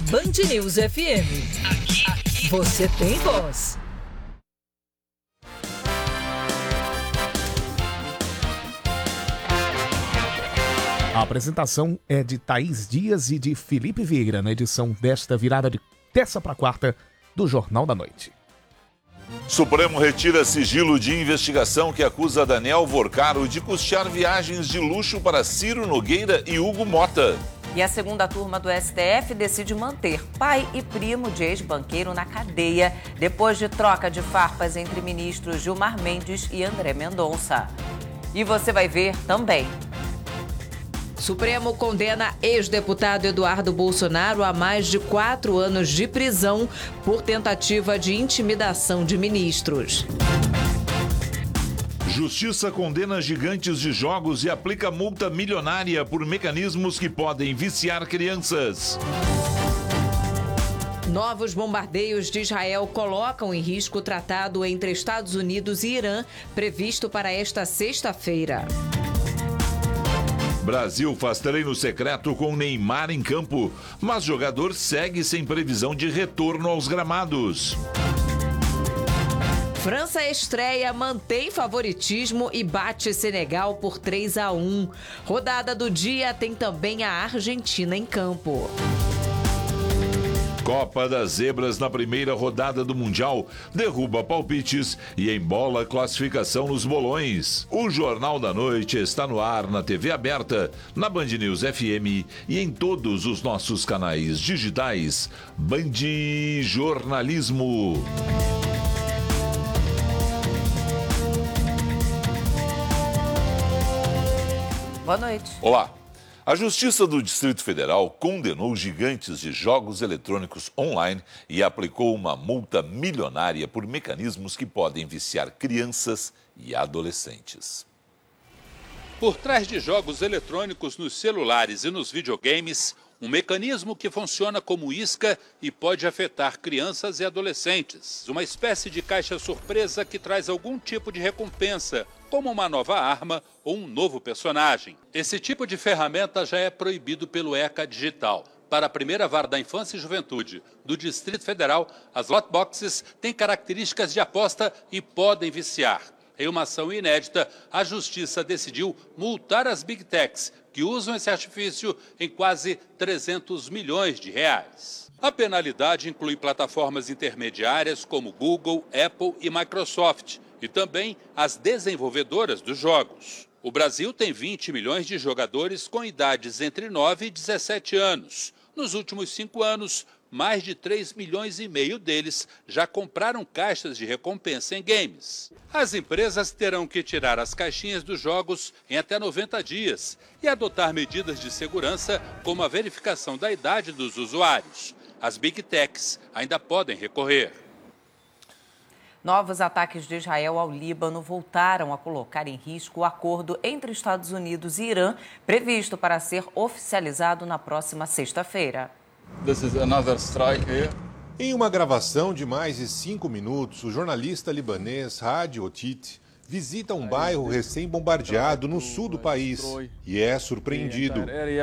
Band News FM. Aqui você tem voz. A apresentação é de Thaís Dias e de Felipe Vieira na edição desta virada de terça para quarta do Jornal da Noite. Supremo retira sigilo de investigação que acusa Daniel Vorcaro de custear viagens de luxo para Ciro Nogueira e Hugo Mota. E a segunda turma do STF decide manter pai e primo de ex-banqueiro na cadeia, depois de troca de farpas entre ministros Gilmar Mendes e André Mendonça. E você vai ver também. Supremo condena ex-deputado Eduardo Bolsonaro a mais de 4 anos de prisão por tentativa de intimidação de ministros. Justiça condena gigantes de jogos e aplica multa milionária por mecanismos que podem viciar crianças. Novos bombardeios de Israel colocam em risco o tratado entre Estados Unidos e Irã, previsto para esta sexta-feira. Brasil faz treino secreto com Neymar em campo, mas jogador segue sem previsão de retorno aos gramados. França estreia, mantém favoritismo e bate Senegal por 3-1. Rodada do dia tem também a Argentina em campo. Copa das Zebras na primeira rodada do Mundial derruba palpites e embola classificação nos bolões. O Jornal da Noite está no ar na TV aberta, na Band News FM e em todos os nossos canais digitais. Band Jornalismo. Boa noite. Olá. A Justiça do Distrito Federal condenou gigantes de jogos eletrônicos online e aplicou uma multa milionária por mecanismos que podem viciar crianças e adolescentes. Por trás de jogos eletrônicos nos celulares e nos videogames, um mecanismo que funciona como isca e pode afetar crianças e adolescentes. Uma espécie de caixa surpresa que traz algum tipo de recompensa, como uma nova arma ou um novo personagem. Esse tipo de ferramenta já é proibido pelo ECA Digital. Para a primeira vara da Infância e Juventude do Distrito Federal, as lootboxes têm características de aposta e podem viciar. Em uma ação inédita, a Justiça decidiu multar as Big Techs que usam esse artifício em quase 300 milhões de reais. A penalidade inclui plataformas intermediárias como Google, Apple e Microsoft, e também as desenvolvedoras dos jogos. O Brasil tem 20 milhões de jogadores com idades entre 9 e 17 anos. Nos últimos 5 anos, mais de 3 milhões e meio deles já compraram caixas de recompensa em games. As empresas terão que tirar as caixinhas dos jogos em até 90 dias e adotar medidas de segurança como a verificação da idade dos usuários. As Big Techs ainda podem recorrer. Novos ataques de Israel ao Líbano voltaram a colocar em risco o acordo entre Estados Unidos e Irã, previsto para ser oficializado na próxima sexta-feira. Em uma gravação de mais de 5 minutos, o jornalista libanês Hadi Otit visita um bairro recém-bombardeado no sul do país e é surpreendido.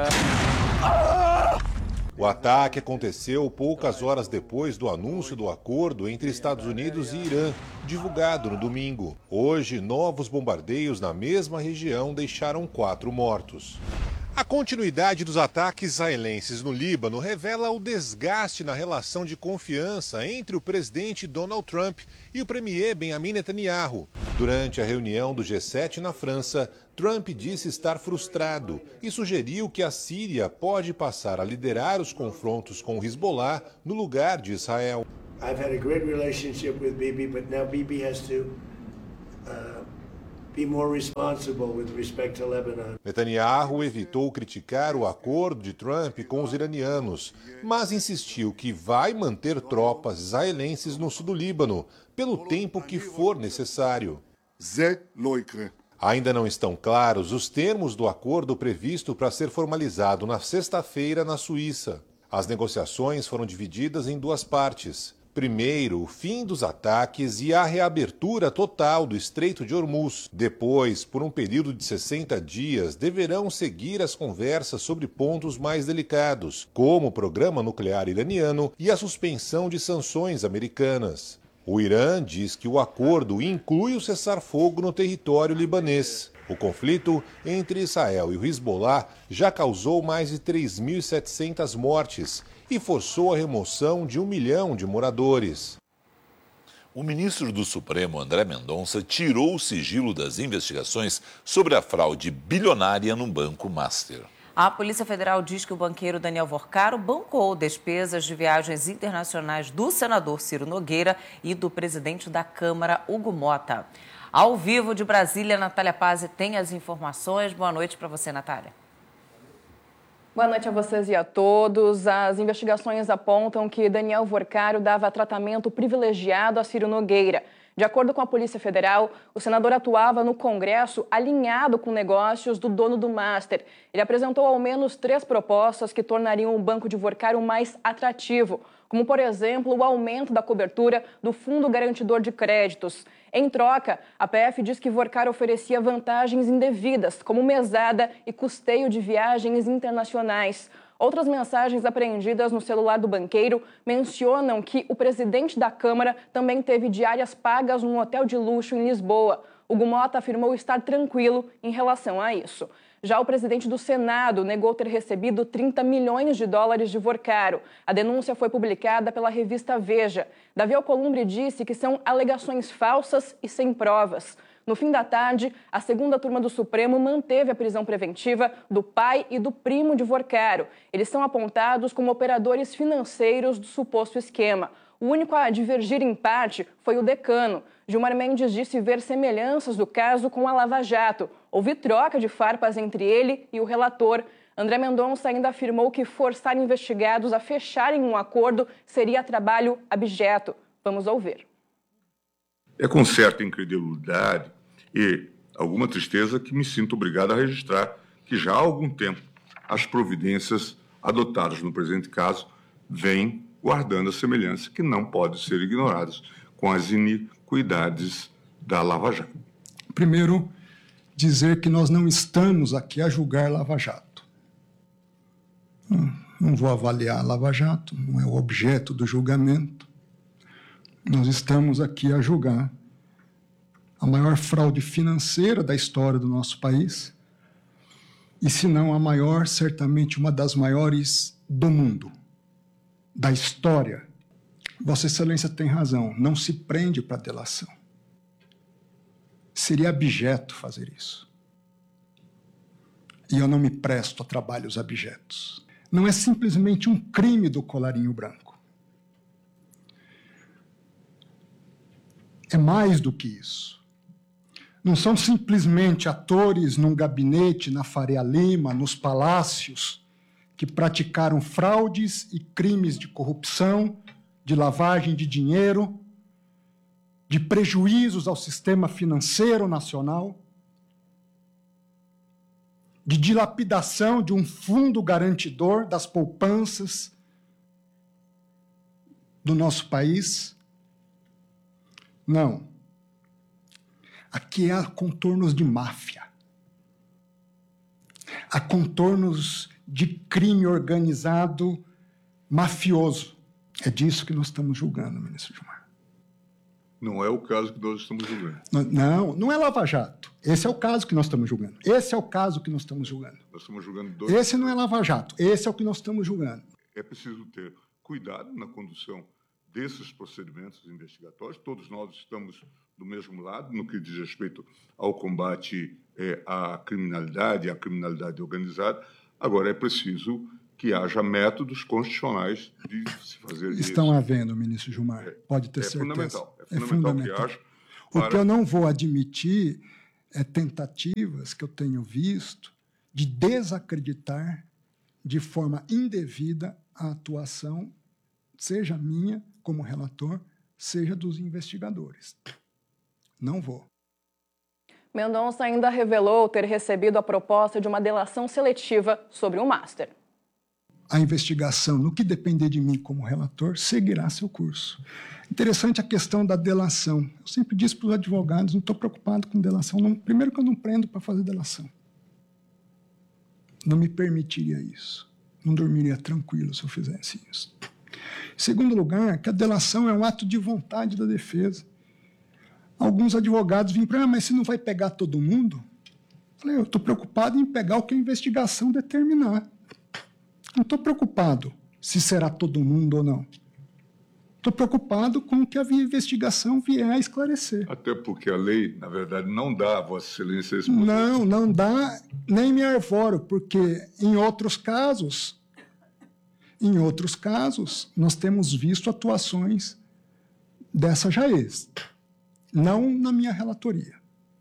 O ataque aconteceu poucas horas depois do anúncio do acordo entre Estados Unidos e Irã, divulgado no domingo. Hoje, novos bombardeios na mesma região deixaram 4 mortos. A continuidade dos ataques israelenses no Líbano revela o desgaste na relação de confiança entre o presidente Donald Trump e o premier Benjamin Netanyahu. Durante a reunião do G7 na França, Trump disse estar frustrado e sugeriu que a Síria pode passar a liderar os confrontos com o Hezbollah no lugar de Israel. I've had a great relationship with Bibi, but now Bibi has to be more responsible with respect to Lebanon. Netanyahu evitou criticar o acordo de Trump com os iranianos, mas insistiu que vai manter tropas israelenses no sul do Líbano, pelo tempo que for necessário. Ainda não estão claros os termos do acordo previsto para ser formalizado na sexta-feira na Suíça. As negociações foram divididas em 2 partes. Primeiro, o fim dos ataques e a reabertura total do Estreito de Hormuz. Depois, por um período de 60 dias, deverão seguir as conversas sobre pontos mais delicados, como o programa nuclear iraniano e a suspensão de sanções americanas. O Irã diz que o acordo inclui o cessar-fogo no território libanês. O conflito entre Israel e o Hezbollah já causou mais de 3.700 mortes e forçou a remoção de 1 milhão de moradores. O ministro do Supremo, André Mendonça, tirou o sigilo das investigações sobre a fraude bilionária no Banco Master. A Polícia Federal diz que o banqueiro Daniel Vorcaro bancou despesas de viagens internacionais do senador Ciro Nogueira e do presidente da Câmara, Hugo Mota. Ao vivo de Brasília, Natália Pazzi tem as informações. Boa noite para você, Natália. Boa noite a vocês e a todos. As investigações apontam que Daniel Vorcaro dava tratamento privilegiado a Ciro Nogueira. De acordo com a Polícia Federal, o senador atuava no Congresso alinhado com negócios do dono do Master. Ele apresentou ao menos 3 propostas que tornariam o banco de Vorcaro mais atrativo, como, por exemplo, o aumento da cobertura do Fundo Garantidor de Créditos. Em troca, a PF diz que Vorcaro oferecia vantagens indevidas, como mesada e custeio de viagens internacionais. Outras mensagens apreendidas no celular do banqueiro mencionam que o presidente da Câmara também teve diárias pagas num hotel de luxo em Lisboa. Hugo Mota afirmou estar tranquilo em relação a isso. Já o presidente do Senado negou ter recebido 30 milhões de dólares de Vorcaro. A denúncia foi publicada pela revista Veja. Davi Alcolumbre disse que são alegações falsas e sem provas. No fim da tarde, a segunda turma do Supremo manteve a prisão preventiva do pai e do primo de Vorcaro. Eles são apontados como operadores financeiros do suposto esquema. O único a divergir em parte foi o decano. Gilmar Mendes disse ver semelhanças do caso com a Lava Jato. Houve troca de farpas entre ele e o relator. André Mendonça ainda afirmou que forçar investigados a fecharem um acordo seria trabalho abjeto. Vamos ouvir. É com certa incredulidade e alguma tristeza que me sinto obrigado a registrar que já há algum tempo as providências adotadas no presente caso vêm guardando a semelhança que não pode ser ignoradas com as iniquidades da Lava Jato. Primeiro, dizer que nós não estamos aqui a julgar Lava Jato. Não vou avaliar a Lava Jato, não é o objeto do julgamento. Nós estamos aqui a julgar a maior fraude financeira da história do nosso país e, se não a maior, certamente uma das maiores do mundo, da história. Vossa Excelência tem razão, não se prende para delação. Seria abjeto fazer isso. E eu não me presto a trabalhos abjetos. Não é simplesmente um crime do colarinho branco. É mais do que isso. Não são simplesmente atores num gabinete na Faria Lima, nos palácios, que praticaram fraudes e crimes de corrupção, de lavagem de dinheiro, de prejuízos ao sistema financeiro nacional, de dilapidação de um fundo garantidor das poupanças do nosso país. Não. Aqui há contornos de máfia. Há contornos de crime organizado mafioso. É disso que nós estamos julgando, ministro Gilmar. Não é o caso que nós estamos julgando. Não é Lava Jato. Esse é o caso que nós estamos julgando. Esse é o caso que nós estamos julgando. Nós estamos julgando dois. Esse não é Lava Jato. Esse é o que nós estamos julgando. É preciso ter cuidado na condução desses procedimentos investigatórios. Todos nós estamos do mesmo lado no que diz respeito ao combate à criminalidade organizada. Agora, é preciso que haja métodos constitucionais de se fazer isso. Estão havendo, ministro Gilmar. Pode ter certeza. É fundamental que haja. O que eu não vou admitir é tentativas que eu tenho visto de desacreditar de forma indevida a atuação, seja minha como relator, seja dos investigadores. Não vou. Mendonça ainda revelou ter recebido a proposta de uma delação seletiva sobre o Master. a investigação, no que depender de mim como relator, seguirá seu curso. Interessante a questão da delação. Eu sempre disse para os advogados, não estou preocupado com delação. Não, primeiro que eu não prendo para fazer delação. Não me permitiria isso. Não dormiria tranquilo se eu fizesse isso. Em segundo lugar, que a delação é um ato de vontade da defesa. Alguns advogados vêm para mim, mas você não vai pegar todo mundo? Eu falei, eu estou preocupado em pegar o que a investigação determinar. Não estou preocupado se será todo mundo ou não. Estou preocupado com o que a investigação vier a esclarecer. Até porque a lei, na verdade, não dá a Vossa Excelência esse poder. Não dá, nem me arvoro, porque em outros casos, nós temos visto atuações dessa JAES. Não na minha relatoria.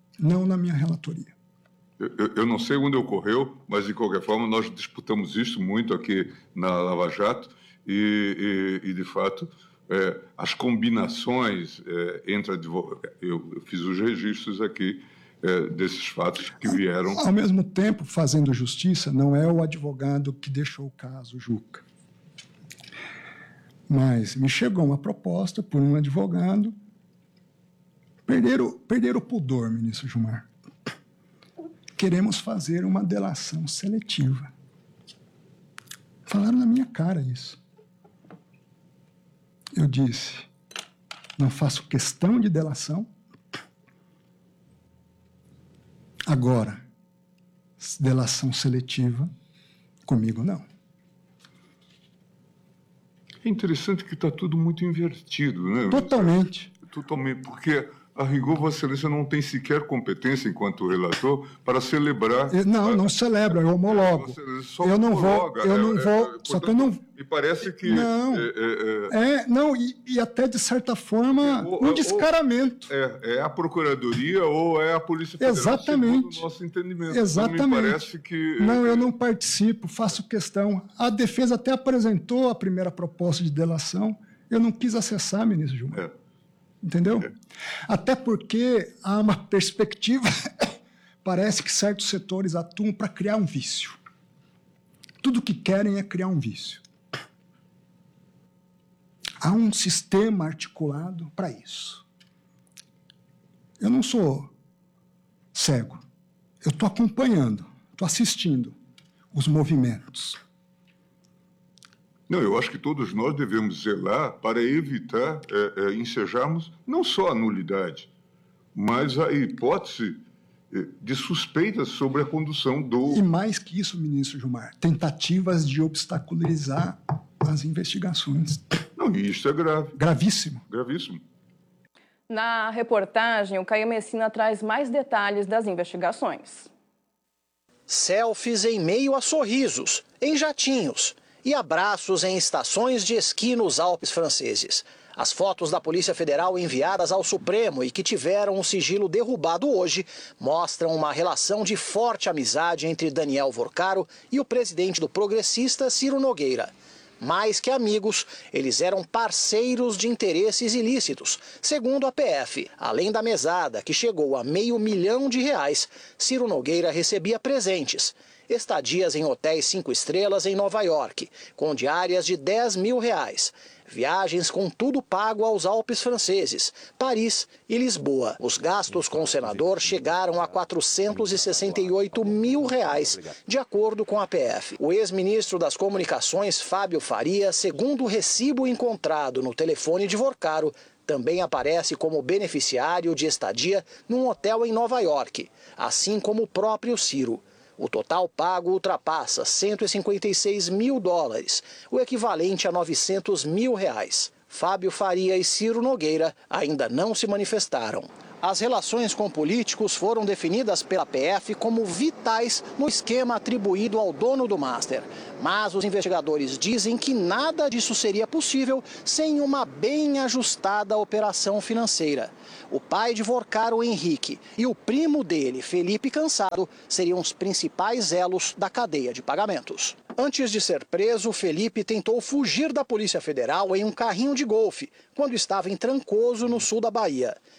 Eu não sei onde ocorreu, mas, de qualquer forma, nós disputamos isso muito aqui na Lava Jato e de fato, as combinações entre advogados... Eu fiz os registros aqui desses fatos que vieram... Ao mesmo tempo, fazendo justiça, não é o advogado que deixou o caso, Juca. Mas me chegou uma proposta por um advogado. Perder o pudor, ministro Gilmar. Queremos fazer uma delação seletiva. Falaram na minha cara isso. Eu disse, não faço questão de delação. Agora, delação seletiva, comigo não. É interessante que está tudo muito invertido, né? Totalmente. Totalmente, porque... A rigor, Vossa Excelência não tem sequer competência, enquanto relator, para celebrar... Não celebra, eu homologo. Eu não vou... Só que eu não... Me parece que... E até, de certa forma, um descaramento. É a Procuradoria ou é a Polícia Federal, exatamente, segundo o nosso entendimento. Exatamente. Então, me parece que... Não, eu não participo, faço questão. A defesa até apresentou a primeira proposta de delação. Eu não quis acessar, ministro Gilmar. Entendeu? Até porque há uma perspectiva, parece que certos setores atuam para criar um vício. Tudo que querem é criar um vício. Há um sistema articulado para isso. Eu não sou cego. Eu estou acompanhando, estou assistindo os movimentos. Não, eu acho que todos nós devemos zelar para evitar ensejarmos não só a nulidade, mas a hipótese de suspeitas sobre a condução do... E mais que isso, ministro Gilmar, tentativas de obstaculizar as investigações. Não, e isso é grave. Gravíssimo. Gravíssimo. Na reportagem, o Caio Messina traz mais detalhes das investigações. Selfies em meio a sorrisos, em jatinhos, e abraços em estações de esqui nos Alpes franceses. As fotos da Polícia Federal enviadas ao Supremo e que tiveram o sigilo derrubado hoje mostram uma relação de forte amizade entre Daniel Vorcaro e o presidente do Progressista, Ciro Nogueira. Mais que amigos, eles eram parceiros de interesses ilícitos, segundo a PF. Além da mesada, que chegou a R$500 mil, Ciro Nogueira recebia presentes. Estadias em hotéis 5 estrelas em Nova York, com diárias de R$10 mil. Viagens com tudo pago aos Alpes franceses, Paris e Lisboa. Os gastos com o senador chegaram a R$468 mil, de acordo com a PF. O ex-ministro das Comunicações, Fábio Faria, segundo o recibo encontrado no telefone de Vorcaro, também aparece como beneficiário de estadia num hotel em Nova York, assim como o próprio Ciro. O total pago ultrapassa $156 mil, o equivalente a R$900 mil. Fábio Faria e Ciro Nogueira ainda não se manifestaram. As relações com políticos foram definidas pela PF como vitais no esquema atribuído ao dono do Master. Mas os investigadores dizem que nada disso seria possível sem uma bem ajustada operação financeira. O pai de Vorcaro, Henrique, e o primo dele, Felipe Cansado, seriam os principais elos da cadeia de pagamentos. Antes de ser preso, Felipe tentou fugir da Polícia Federal em um carrinho de golfe, quando estava em Trancoso, no sul da Bahia.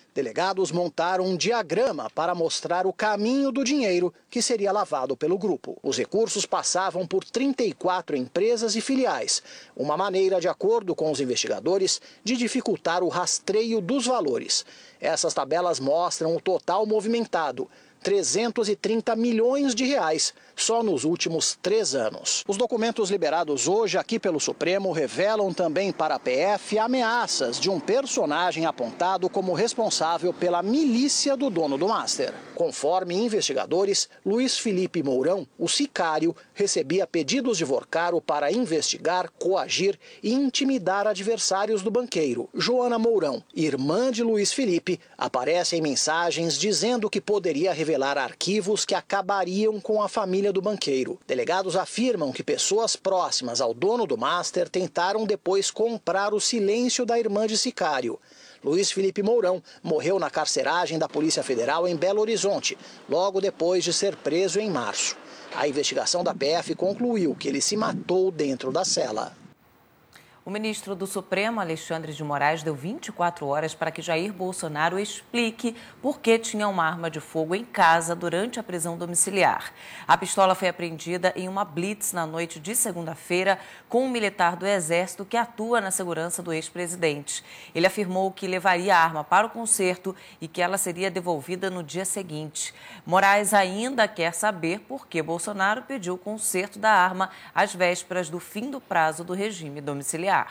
Delegados montaram um diagrama para mostrar o caminho do dinheiro que seria lavado pelo grupo. Os recursos passavam por 34 empresas e filiais, uma maneira, de acordo com os investigadores, de dificultar o rastreio dos valores. Essas tabelas mostram o total movimentado, 330 milhões de reais, só nos últimos 3 anos. Os documentos liberados hoje aqui pelo Supremo revelam também para a PF ameaças de um personagem apontado como responsável pela milícia do dono do Master. Conforme investigadores, Luiz Felipe Mourão, o sicário, recebia pedidos de Vorcaro para investigar, coagir e intimidar adversários do banqueiro. Joana Mourão, irmã de Luiz Felipe, aparece em mensagens dizendo que poderia revelar arquivos que acabariam com a família do banqueiro. Delegados afirmam que pessoas próximas ao dono do Master tentaram depois comprar o silêncio da irmã de sicário. Luiz Felipe Mourão morreu na carceragem da Polícia Federal em Belo Horizonte, logo depois de ser preso em março. A investigação da PF concluiu que ele se matou dentro da cela. O ministro do Supremo, Alexandre de Moraes, deu 24 horas para que Jair Bolsonaro explique por que tinha uma arma de fogo em casa durante a prisão domiciliar. A pistola foi apreendida em uma blitz na noite de segunda-feira com um militar do Exército que atua na segurança do ex-presidente. Ele afirmou que levaria a arma para o concerto e que ela seria devolvida no dia seguinte. Moraes ainda quer saber por que Bolsonaro pediu o concerto da arma às vésperas do fim do prazo do regime domiciliar.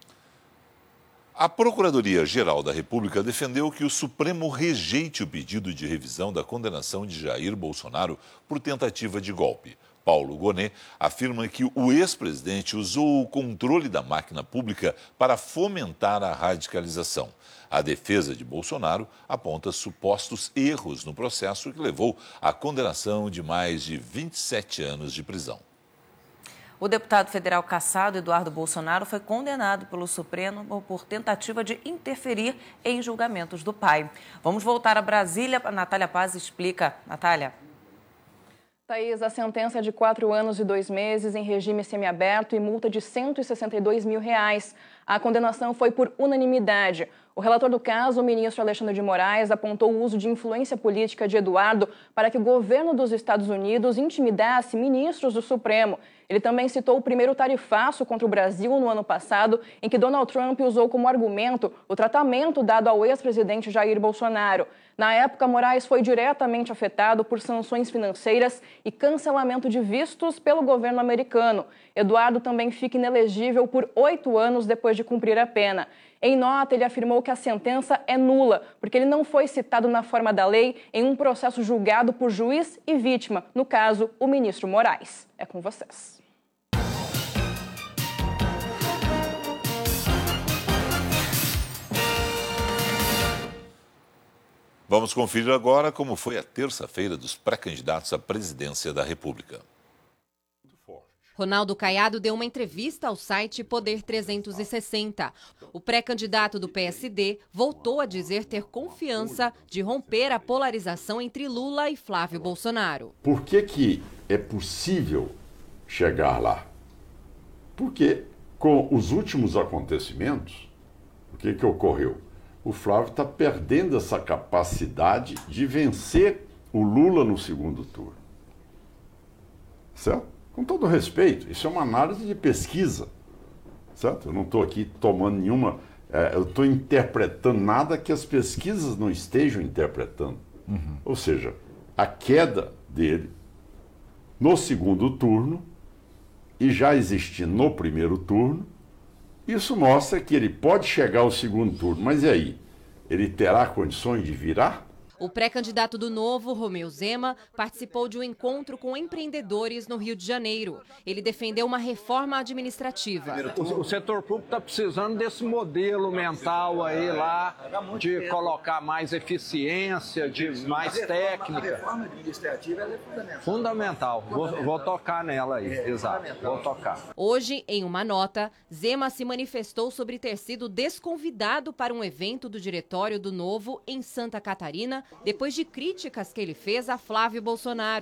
A Procuradoria-Geral da República defendeu que o Supremo rejeite o pedido de revisão da condenação de Jair Bolsonaro por tentativa de golpe. Paulo Gonet afirma que o ex-presidente usou o controle da máquina pública para fomentar a radicalização. A defesa de Bolsonaro aponta supostos erros no processo que levou à condenação de mais de 27 anos de prisão. O deputado federal cassado Eduardo Bolsonaro foi condenado pelo Supremo por tentativa de interferir em julgamentos do pai. Vamos voltar a Brasília. A Natália Paz explica. Natália. Thaís, a sentença é de 4 anos e 2 meses em regime semiaberto e multa de R$162 mil. A condenação foi por unanimidade. O relator do caso, o ministro Alexandre de Moraes, apontou o uso de influência política de Eduardo para que o governo dos Estados Unidos intimidasse ministros do Supremo. Ele também citou o primeiro tarifaço contra o Brasil no ano passado, em que Donald Trump usou como argumento o tratamento dado ao ex-presidente Jair Bolsonaro. Na época, Moraes foi diretamente afetado por sanções financeiras e cancelamento de vistos pelo governo americano. Eduardo também fica inelegível por 8 anos depois de cumprir a pena. Em nota, ele afirmou que a sentença é nula, porque ele não foi citado na forma da lei em um processo julgado por juiz e vítima, no caso, o ministro Moraes. É com vocês. Vamos conferir agora como foi a terça-feira dos pré-candidatos à presidência da República. Ronaldo Caiado deu uma entrevista ao site Poder 360. O pré-candidato do PSD voltou a dizer ter confiança de romper a polarização entre Lula e Flávio Bolsonaro. Por que é possível chegar lá? Porque com os últimos acontecimentos, o que ocorreu? O Flávio está perdendo essa capacidade de vencer o Lula no segundo turno. Certo? Com todo respeito, isso é uma análise de pesquisa. Certo? Eu não estou aqui tomando nenhuma... eu estou interpretando nada que as pesquisas não estejam interpretando. Ou seja, a queda dele no segundo turno e já existindo no primeiro turno, isso mostra que ele pode chegar ao segundo turno, mas e aí? Ele terá condições de virar? O pré-candidato do Novo, Romeu Zema, participou de um encontro com empreendedores no Rio de Janeiro. Ele defendeu uma reforma administrativa. O setor público está precisando desse modelo mental aí lá, de colocar mais eficiência, de mais técnica. A reforma administrativa é fundamental. Vou tocar nela aí, exato, vou tocar. Hoje, em uma nota, Zema se manifestou sobre ter sido desconvidado para um evento do diretório do Novo em Santa Catarina, depois de críticas que ele fez a Flávio Bolsonaro.